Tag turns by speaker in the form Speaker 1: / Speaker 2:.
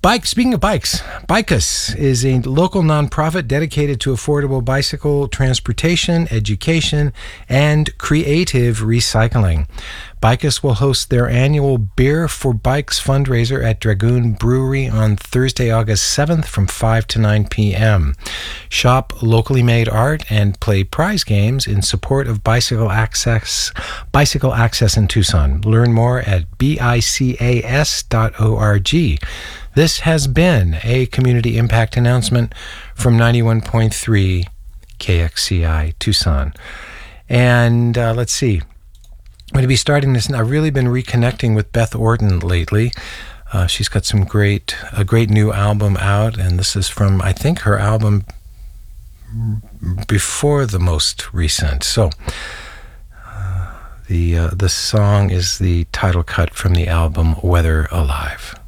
Speaker 1: Speaking of bikes, Bicus is a local nonprofit dedicated to affordable bicycle transportation, education, and creative recycling. Bicus will host their annual Beer for Bikes fundraiser at Dragoon Brewery on Thursday, August 7th from 5 to 9 p.m. Shop locally made art and play prize games in support of bicycle access in Tucson. Learn more at bicas.org. This has been a community impact announcement from 91.3 KXCI Tucson. And let's see. I'm going to be starting this. I've really been reconnecting with Beth Orton lately. She's got a great new album out, and this is from, I think, her album before the most recent. So the song is the title cut from the album Weather Alive.